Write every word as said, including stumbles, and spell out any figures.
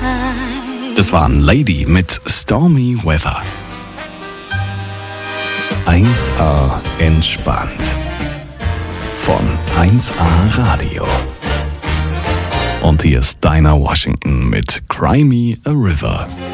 Das waren Lady mit Stormy Weather. eins A entspannt. Von eins A Radio. Und hier ist Dinah Washington mit Cry Me a River.